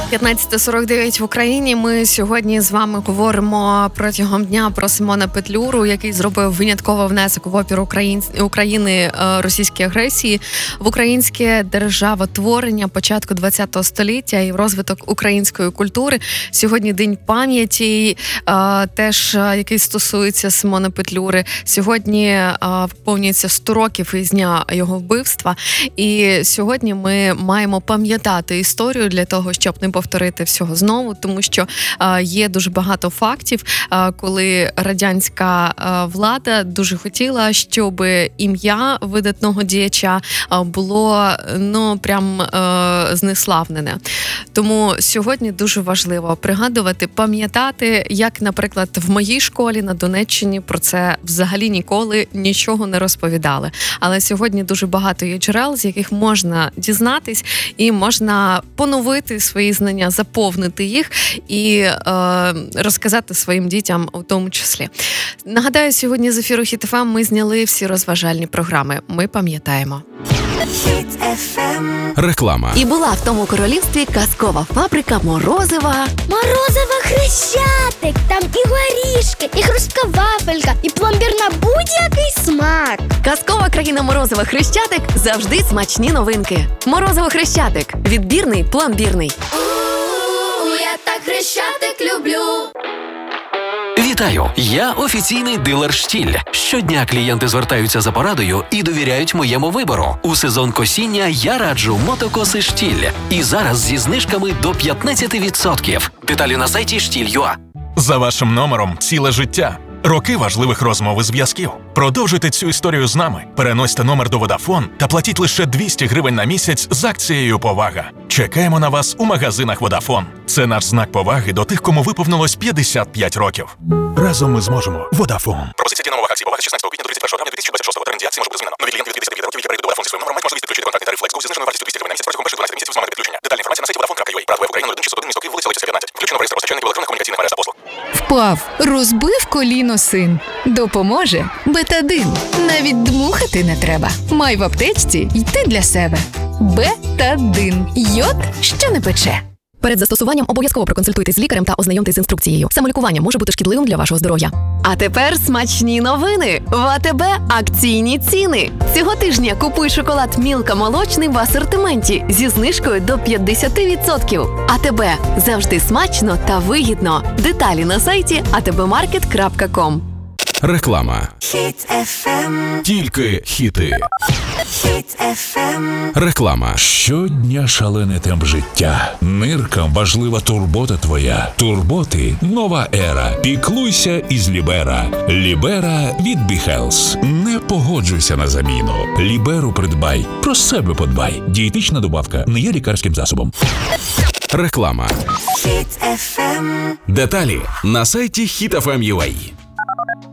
15:49 в Україні. Ми сьогодні з вами говоримо протягом дня про Симона Петлюру, який зробив винятковий внесок в опір України російській агресії, в українське державотворення початку ХХ століття і в розвиток української культури. Сьогодні День пам'яті, теж який стосується Симона Петлюри. Сьогодні виповнюється 100 років із дня його вбивства. І сьогодні ми маємо пам'ятати історію для того, щоб не повторити всього знову, тому що є дуже багато фактів, коли радянська влада дуже хотіла, щоб ім'я видатного діяча було, прям знеславнене. Тому сьогодні дуже важливо пригадувати, пам'ятати, як, наприклад, в моїй школі на Донеччині про це взагалі ніколи нічого не розповідали. Але сьогодні дуже багато є джерел, з яких можна дізнатись і можна поновити свої знання, заповнити їх і розказати своїм дітям у тому числі. Нагадаю, сьогодні з ефіру Хіт ФМ ми зняли всі розважальні програми. Ми пам'ятаємо. Реклама. І була в тому королівстві казкова фабрика морозива. Морозиво Хрещатик! Там і горішки, і хрустка вафелька, і пломбір на будь-який смак. Казкова країна морозива Хрещатик – завжди смачні новинки. Морозиво Хрещатик. Відбірний, пломбірний. Я так Хрещатик люблю. Вітаю! Я офіційний дилер «Штіль». Щодня клієнти звертаються за порадою і довіряють моєму вибору. У сезон косіння я раджу мотокоси «Штіль». І зараз зі знижками до 15%. Деталі на сайті «Штіль.ua». За вашим номером ціле життя. Роки важливих розмов і зв'язків. Продовжуйте цю історію з нами. Переносьте номер до Vodafone та платіть лише 200 гривень на місяць з акцією «Повага». Чекаємо на вас у магазинах Vodafone. Це наш знак поваги до тих, кому виповнилось 55 років. Разом ми зможемо. Vodafone. Пропозиція дії на умовах акції «Повага» з 16 квітня до 31 травня 2026. Термін дії акції може бути змінено. Нові клієнти від 59 років, які перейдуть до Vodafone зі своїм номером, мають можливість підключити контактний тариф Flex Go зі зниженою вартістю 200 гривень на місяць протягом перших 12 місяців з моменту підключення. Детальна інформація на сайті Vodafone.ua. Правда, в Україні 01 місто Київ, вулиця Лисиця, 15. Включено в реєстр постачальників електронних комунікаційних мереж та послуг. Впав, розбив коліно син. Допоможе Бетадин. Навіть дмухати не треба. Май в аптечці йти для себе. Бетадин. Йод, що не пече. Перед застосуванням обов'язково проконсультуйтесь з лікарем та ознайомтесь з інструкцією. Самолікування може бути шкідливим для вашого здоров'я. А тепер смачні новини. В АТБ акційні ціни. Цього тижня купуй шоколад Мілка молочний в асортименті зі знижкою до 50%. АТБ. Завжди смачно та вигідно. Деталі на сайті atbmarket.com. Реклама. Хіт FM. Тільки хіти. Хіт FM. Реклама. Щодня шалений темп життя. Ниркам важлива турбота твоя. Турботи – нова ера. Піклуйся із Лібера. Лібера від Біхелс. Не погоджуйся на заміну. Ліберу придбай. Про себе подбай. Дієтична добавка не є лікарським засобом. Реклама. Хіт FM. Деталі на сайті HitFM.ua.